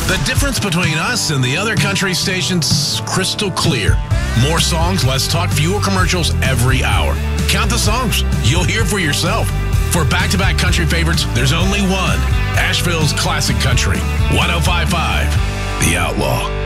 The difference between us and the other country stations, crystal clear. More songs, less talk, fewer commercials every hour. Count the songs. You'll hear for yourself. For back-to-back country favorites, there's only one. Asheville's Classic Country. 105.5, The Outlaw.